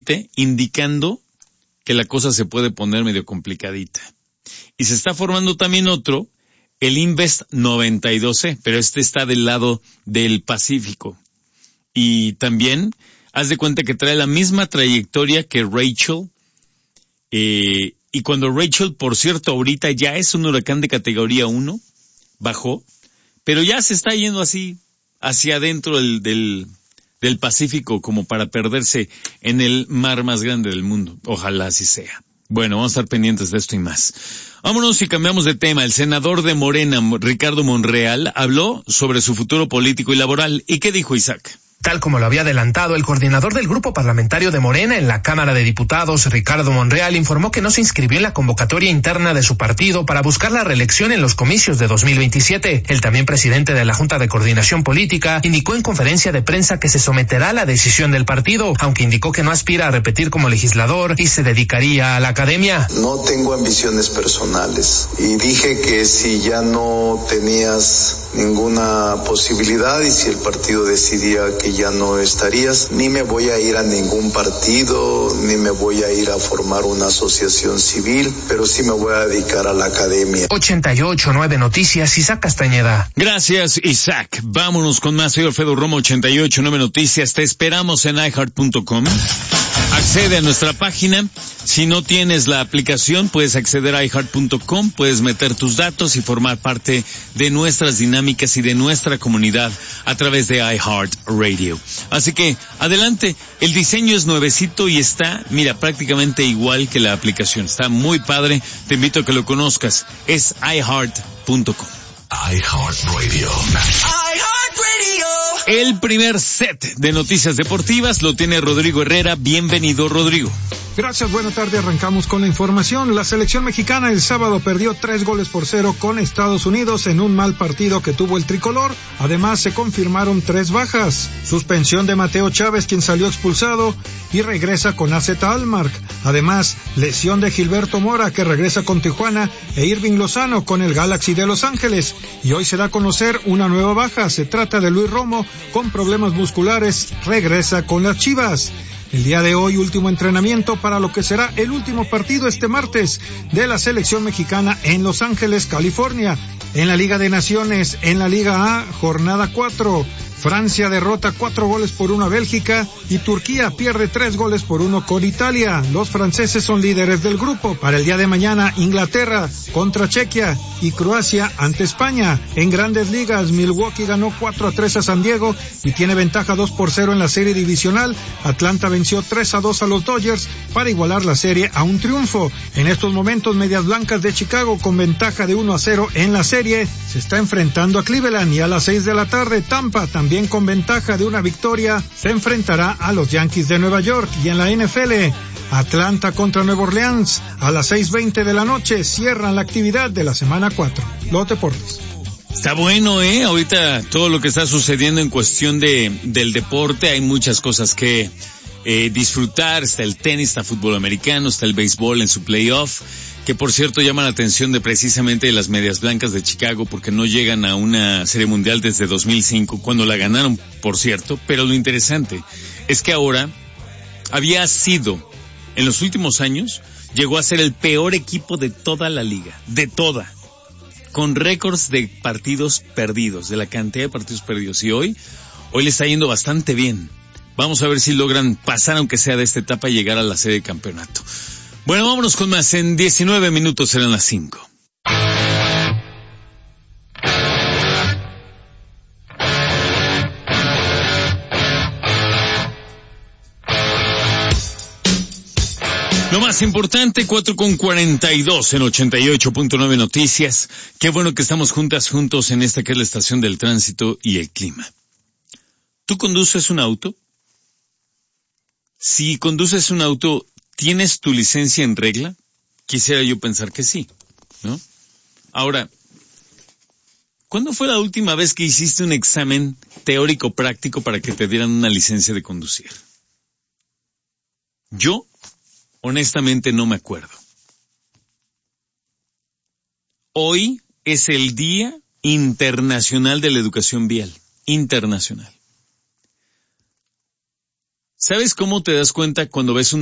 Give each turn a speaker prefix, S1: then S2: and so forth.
S1: indicando que la cosa se puede poner medio complicadita. Y se está formando también otro, el Invest 92C, pero este está del lado del Pacífico. Y también, haz de cuenta que trae la misma trayectoria que Rachel, y cuando Rachel, por cierto, ahorita ya es un huracán de categoría 1, bajó, pero ya se está yendo así, hacia adentro del Pacífico, como para perderse en el mar más grande del mundo. Ojalá así sea. Bueno, vamos a estar pendientes de esto y más. Vámonos y cambiamos de tema. El senador de Morena, Ricardo Monreal, habló sobre su futuro político y laboral. ¿Y qué dijo Isaac?
S2: Tal como lo había adelantado, el coordinador del grupo parlamentario de Morena en la Cámara de Diputados, Ricardo Monreal, informó que no se inscribió en la convocatoria interna de su partido para buscar la reelección en los comicios de 2027. El también presidente de la Junta de Coordinación Política indicó en conferencia de prensa que se someterá a la decisión del partido, aunque indicó que no aspira a repetir como legislador y se dedicaría a la academia.
S3: No tengo ambiciones personales y dije que si ya no tenías ninguna posibilidad y si el partido decidía que ya no estarías, ni me voy a ir a ningún partido, ni me voy a ir a formar una asociación civil, pero sí me voy a dedicar a la academia.
S2: 88.9 Noticias, Isaac Castañeda.
S1: Gracias, Isaac. Vámonos con más. Soy Alfredo Romo, 88.9 Noticias. Te esperamos en iHeart.com. Accede a nuestra página. Si no tienes la aplicación, puedes acceder a iHeart.com, puedes meter tus datos y formar parte de nuestras dinámicas y de nuestra comunidad a través de iHeartRadio. Así que, adelante, el diseño es nuevecito y está, mira, prácticamente igual que la aplicación. Está muy padre, te invito a que lo conozcas. Es iHeart.com.
S4: iHeartRadio.
S1: El primer set de noticias deportivas lo tiene Rodrigo Herrera. Bienvenido, Rodrigo.
S5: Gracias, buena tarde. Arrancamos con la información. La selección mexicana el sábado perdió 3-0 con Estados Unidos en un mal partido que tuvo el tricolor. Además, se confirmaron 3 bajas. Suspensión de Mateo Chávez, quien salió expulsado y regresa con AZ Alkmaar. Además, lesión de Gilberto Mora, que regresa con Tijuana, e Irving Lozano con el Galaxy de Los Ángeles. Y hoy se da a conocer una nueva baja. Se trata de Luis Romo, con problemas musculares, regresa con las Chivas. El día de hoy, último entrenamiento para lo que será el último partido este martes de la selección mexicana en Los Ángeles, California. En la Liga de Naciones, en la Liga A, jornada 4. Francia derrota 4-1 a Bélgica y Turquía pierde 3-1 con Italia. Los franceses son líderes del grupo. Para el día de mañana, Inglaterra contra Chequia y Croacia ante España. En Grandes Ligas, Milwaukee ganó 4-3 a San Diego y tiene ventaja 2-0 en la serie divisional. Atlanta venció 3-2 a los Dodgers para igualar la serie a un triunfo. En estos momentos, Medias Blancas de Chicago, con ventaja de 1-0 en la serie, se está enfrentando a Cleveland. Y a las 6 de la tarde, Tampa, también con ventaja de una victoria, se enfrentará a los Yankees de Nueva York. Y en la NFL, Atlanta contra Nueva Orleans, a las 6:20 de la noche, cierran la actividad de la semana 4. Los deportes.
S1: Está bueno, ahorita todo lo que está sucediendo en cuestión del deporte, hay muchas cosas que disfrutar. Está el tenis, está el fútbol americano, está el béisbol en su playoff, que por cierto llama la atención de precisamente de las Medias Blancas de Chicago, porque no llegan a una serie mundial desde 2005, cuando la ganaron, por cierto. Pero lo interesante es que ahora había sido, en los últimos años, llegó a ser el peor equipo de toda la liga, de toda, con récords de partidos perdidos, de la cantidad de partidos perdidos. Y hoy le está yendo bastante bien. Vamos a ver si logran pasar, aunque sea de esta etapa, y llegar a la serie de campeonato. Bueno, vámonos con más. En 19 minutos serán las 5. Lo más importante, 4:42 en 88.9 Noticias. Qué bueno que estamos juntos en esta que es la estación del tránsito y el clima. ¿Tú conduces un auto? Si conduces un auto, ¿tienes tu licencia en regla? Quisiera yo pensar que sí, ¿no? Ahora, ¿cuándo fue la última vez que hiciste un examen teórico práctico para que te dieran una licencia de conducir? Yo, honestamente, no me acuerdo. Hoy es el Día Internacional de la Educación Vial. Internacional. ¿Sabes cómo te das cuenta cuando ves un